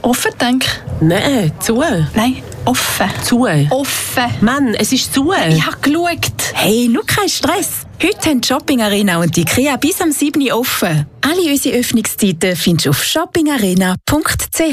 Offen, denke ich. Nein, zu. Nein, offen. Zu. Offen. Mann, es ist zu. Ich habe geschaut. Hey, nur kein Stress. Heute haben die Shopping Arena und die IKEA bis am 7. Uhr offen. Alle unsere Öffnungszeiten findest du auf shoppingarena.ch.